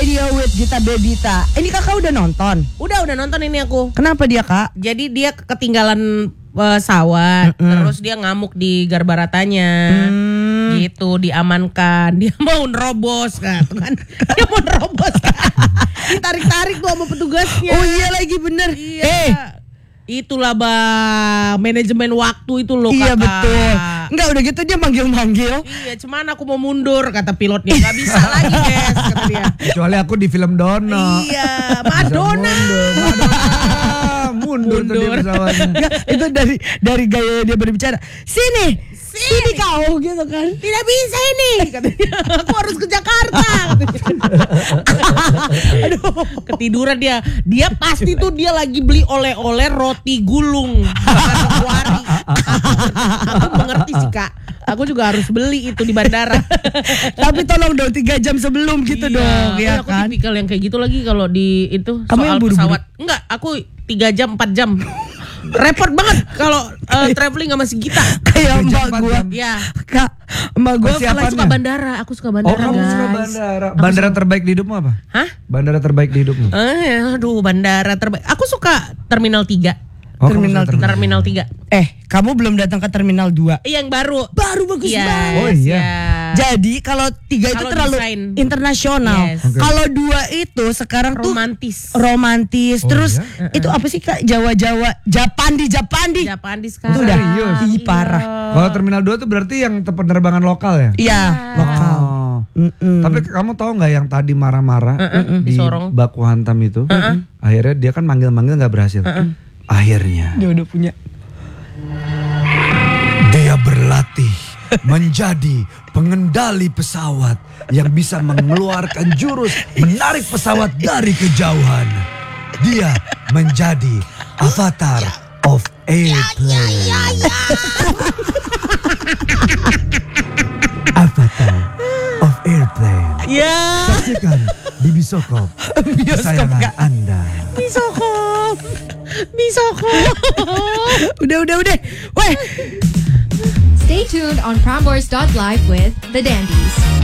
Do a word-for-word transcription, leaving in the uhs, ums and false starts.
Bahagia with Gita Bebita. Ini kakak udah nonton? Udah udah nonton ini aku. Kenapa dia kak? Jadi dia ketinggalan pesawat, mm-hmm. terus dia ngamuk di garbaratanya, mm. gitu diamankan. Dia mau nerobos kan, kan? Dia mau nerobos kan? Ditarik-tarik tuh sama petugasnya. Oh iya lagi bener. Iya. Eh. Itulah bang, manajemen waktu itu loh iya, kakak. Iya betul. Enggak udah gitu dia manggil-manggil. Iya cuman aku mau mundur kata pilotnya. Gak bisa lagi guys kata dia. Kecuali aku di film Dono. Iya Madonna. Mundur, Madonna. mundur, mundur. Tuh dia pesawatnya. Nggak, itu dari dari gaya dia berbicara. Sini. Sini, Sini kau gitu kan. Tidak bisa ini katanya. Aku harus ke Jakarta. Aduh, ketiduran dia. Dia pasti tuh dia lagi beli oleh-oleh roti gulung. Kuari. Aku mengerti sih kak. Aku juga harus beli itu di bandara. Tapi tolong dong tiga jam sebelum gitu iya, dong ya aku kan. Aku tipikal yang kayak gitu lagi kalau di itu kamu soal buru-buru? Pesawat. Enggak, aku tiga jam empat jam. Repot banget kalau uh, traveling sama si Gita. Kayak mbak gue. Ya. Kak, mbak gue paling suka bandara. Aku suka bandara. Oh, kamu guys. suka bandara. Bandara suka... terbaik di hidupmu apa? Hah? Bandara terbaik di hidupmu? Eh, aduh, bandara terbaik. Aku suka Terminal tiga. Oh, terminal tiga. Terminal tiga. Eh, kamu belum datang ke Terminal dua. Yang baru. Baru bagus yes, banget. Oh iya. Yes. Jadi kalau tiga itu Kalo terlalu desain. internasional. Yes. Okay. Kalau dua itu sekarang romantis. tuh romantis. Oh, terus iya? itu apa sih kak? Jawa-Jawa, Japandi, Japandi. Japandi sekarang. Itu udah serius? Ih, parah. Kalau Terminal dua tuh berarti yang penerbangan lokal ya? Iya, lokal. Oh. Mm-mm. Tapi kamu tahu nggak yang tadi marah-marah Mm-mm, di disorong. baku hantam itu? Mm-mm. Akhirnya dia kan manggil-manggil nggak berhasil. Mm-mm. Akhirnya Dia udah punya. dia berlatih menjadi pengendali pesawat yang bisa mengeluarkan jurus menarik pesawat dari kejauhan. Dia menjadi avatar of airplane. Avatar of airplane. Ya. Saksikan di Bioskop kesayangan Anda. Bioskop. Bioskop. Udah, udah, udah. Weh. Stay tuned on Prambors dot live with The Dandies.